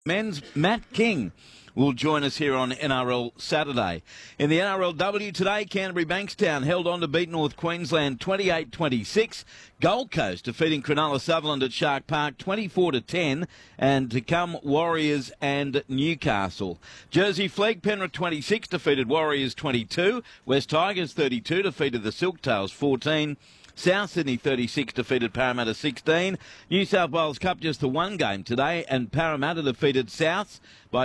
Men's Matt King will join us here on NRL Saturday. In the NRLW today, Canterbury Bankstown held on to beat North Queensland 28-26. Gold Coast defeating Cronulla Sutherland at Shark Park 24-10. And to come, Warriors and Newcastle. Jersey Flegg, Penrith 26 defeated Warriors 22. West Tigers 32 defeated the Silktails 14. South Sydney 36 defeated Parramatta 16. New South Wales Cup just the one game today, and Parramatta defeated Souths by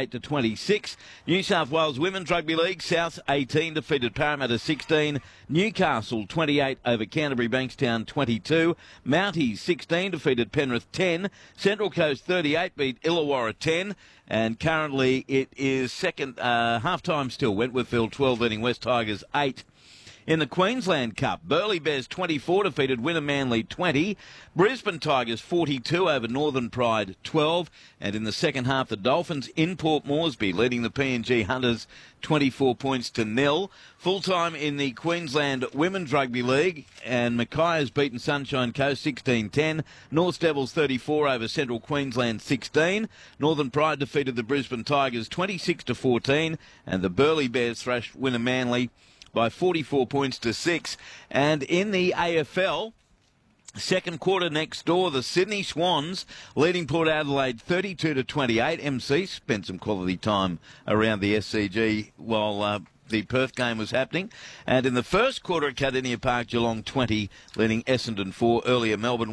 28-26. New South Wales Women's Rugby League, Souths 18 defeated Parramatta 16. Newcastle 28 over Canterbury Bankstown 22. Mounties 16 defeated Penrith 10. Central Coast 38 beat Illawarra 10. And currently it is second half-time still. Wentworthville 12 leading West Tigers 8. In the Queensland Cup, Burleigh Bears 24 defeated Winner Manly 20. Brisbane Tigers 42 over Northern Pride 12. And in the second half, the Dolphins in Port Moresby leading the PNG Hunters 24 points to 0. Full-time in the Queensland Women's Rugby League, and Mackay has beaten Sunshine Coast 16-10. North Devils 34 over Central Queensland 16. Northern Pride defeated the Brisbane Tigers 26-14. And the Burleigh Bears thrashed Winner Manly by 44 points to 6. And in the AFL, second quarter next door, the Sydney Swans leading Port Adelaide 32-28. MC spent some quality time around the SCG while the Perth game was happening. And in the first quarter at Cardinia Park, Geelong 20 leading Essendon 4. Earlier, Melbourne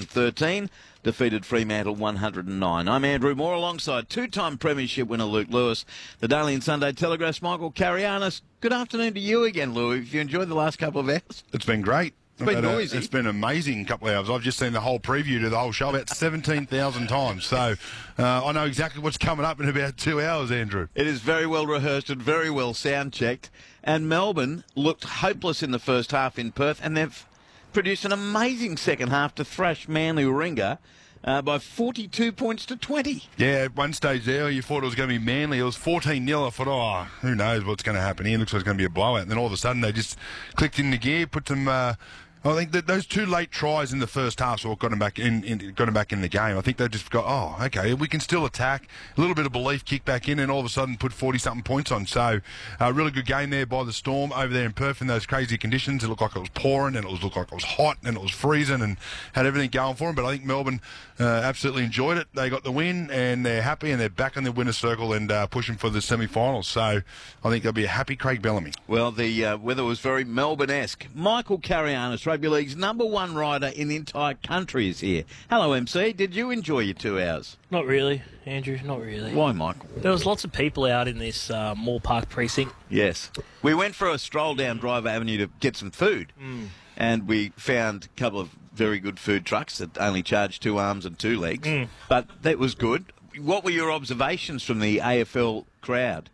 113 defeated Fremantle 109. I'm Andrew Moore alongside two-time premiership winner Luke Lewis. The Daily and Sunday Telegraph's Michael Carianis. Good afternoon to you again, Lou. Have you enjoyed the last couple of hours? It's been great. It's been noisy. It's been an amazing couple of hours. I've just seen the whole preview to the whole show about 17,000 times. So I know exactly what's coming up in about 2 hours, Andrew. It is very well rehearsed and very well sound-checked. And Melbourne looked hopeless in the first half in Perth, and they've produced an amazing second half to thrash Manly Warringah by 42 points to 20. Yeah, at one stage there, you thought it was going to be Manly. It was 14-0. I thought, who knows what's going to happen here. Looks like it's going to be a blowout. And then all of a sudden, they just clicked into gear, put some... I think that those two late tries in the first half sort of got them back in the game. I think they just got, okay, we can still attack. A little bit of belief kicked back in, and all of a sudden put 40-something points on. So a really good game there by the Storm over there in Perth in those crazy conditions. It looked like it was pouring, and it looked like it was hot, and it was freezing, and had everything going for them. But I think Melbourne absolutely enjoyed it. They got the win, and they're happy, and they're back in the winner's circle and pushing for the semi-finals. So I think they'll be a happy Craig Bellamy. Well, the weather was very Melbourne-esque. Michael Carianis, Rugby League's number one rider in the entire country, is here. Hello, MC. Did you enjoy your 2 hours? Not really, Andrew, not really. Why, Michael? There was lots of people out in this Moore Park precinct. Yes. We went for a stroll down Driver Avenue to get some food, and we found a couple of very good food trucks that only charged 2 arms and 2 legs, but that was good. What were your observations from the AFL crowd?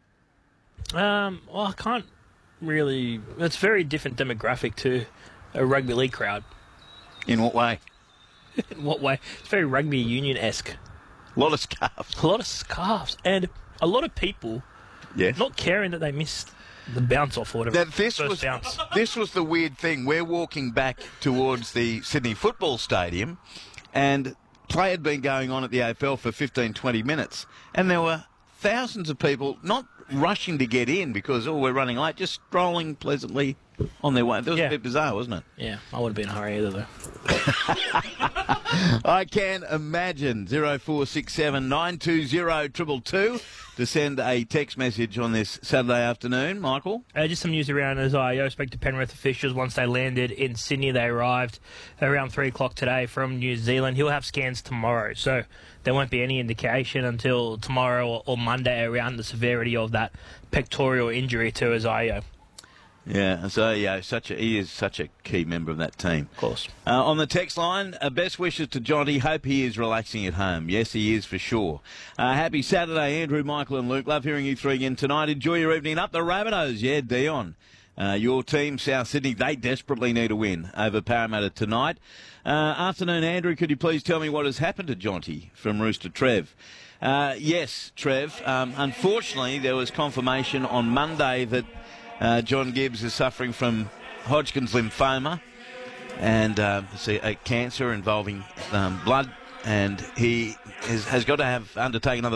Well, I can't really... It's a very different demographic to a rugby league crowd. In what way? In what way? It's very rugby union-esque. A lot of scarves. A lot of scarves. And a lot of people not caring that they missed the bounce off or whatever. This was the weird thing. We're walking back towards the Sydney Football Stadium, and play had been going on at the AFL for 15, 20 minutes, and there were thousands of people not rushing to get in because, we're running late, just strolling pleasantly on their way. That was a bit bizarre, wasn't it? Yeah, I wouldn't be in a hurry either, though. I can imagine. 0467 920 222 to send a text message on this Saturday afternoon. Michael? Just some news around as I spoke to Penrith officials once they landed in Sydney. They arrived around 3 o'clock today from New Zealand. He'll have scans tomorrow, so there won't be any indication until tomorrow or Monday around the severity of that pectoral injury to Isaiah. Yeah, so he is such a key member of that team. Of course. On the text line, best wishes to Johnny. Hope he is relaxing at home. Yes, he is for sure. Happy Saturday, Andrew, Michael and Luke. Love hearing you three again tonight. Enjoy your evening up the Rabbitohs. Yeah, Dion. Your team, South Sydney, they desperately need a win over Parramatta tonight. Afternoon, Andrew, could you please tell me what has happened to Jonty from Rooster Trev? Yes, Trev. Unfortunately, there was confirmation on Monday that John Gibbs is suffering from Hodgkin's lymphoma and a cancer involving blood and he has got to have undertaken another